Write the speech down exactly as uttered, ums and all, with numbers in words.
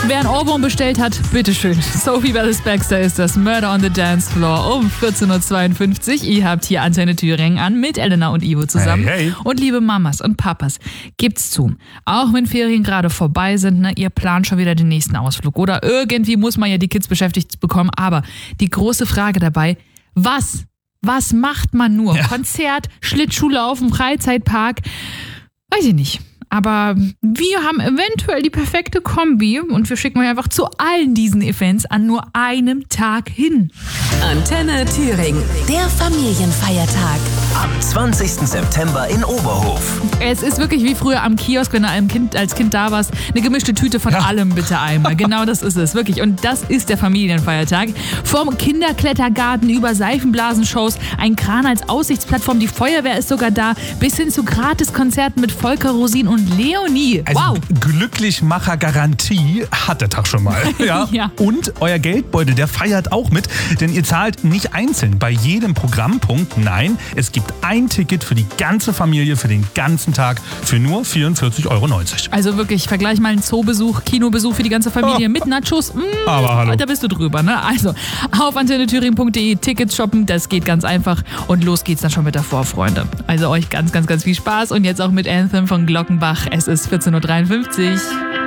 Wer ein Ohrwurm bestellt hat, bitteschön. Sophie Ellis-Bextor ist das Murder on the Dance Floor um vierzehn Uhr zweiundfünfzig. Ihr habt hier Antenne Thüringen an mit Elena und Ivo zusammen. Hey, hey. Und liebe Mamas und Papas, gibt's zu. Auch wenn Ferien gerade vorbei sind, ne, ihr plant schon wieder den nächsten Ausflug. Oder irgendwie muss man ja die Kids beschäftigt bekommen. Aber die große Frage dabei, was? Was macht man nur? Ja. Konzert, Schlittschuhlaufen, Freizeitpark? Weiß ich nicht. Aber wir haben eventuell die perfekte Kombi und wir schicken euch einfach zu allen diesen Events an nur einem Tag hin. Antenne Thüringen, der Familienfeiertag. Am zwanzigsten September in Oberhof. Es ist wirklich wie früher am Kiosk, wenn du einem kind, als Kind da warst, eine gemischte Tüte von ja. allem bitte einmal. Genau das ist es, wirklich. Und das ist der Familienfeiertag. Vom Kinderklettergarten über Seifenblasenshows, ein Kran als Aussichtsplattform, die Feuerwehr ist sogar da, bis hin zu Gratiskonzerten mit Volker Rosin und Leonie. Also wow. Glücklichmacher-Garantie hat der Tag schon mal. Ja. ja. Und euer Geldbeutel, der feiert auch mit, denn ihr zahlt nicht einzeln bei jedem Programmpunkt. Nein, es gibt ein Ticket für die ganze Familie für den ganzen Tag für nur vierundvierzig Euro neunzig. Also wirklich, vergleich mal einen Zoobesuch, Kinobesuch für die ganze Familie oh. mit Nachos. Mmh, Aber hallo. Da bist du drüber, ne? Also auf antenne thüringen punkt de Tickets shoppen, das geht ganz einfach und los geht's dann schon mit der Vorfreunde. Also euch ganz, ganz, ganz viel Spaß und jetzt auch mit Anthem von Glockenbach. Es ist vierzehn Uhr dreiundfünfzig.